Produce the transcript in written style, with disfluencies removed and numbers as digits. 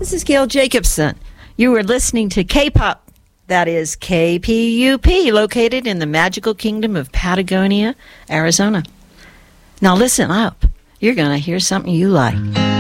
This is Gail Jacobson. You are listening to K-Pop, that is KPUP, located in the magical kingdom of Patagonia, Arizona. Now listen up. You're going to hear something you like.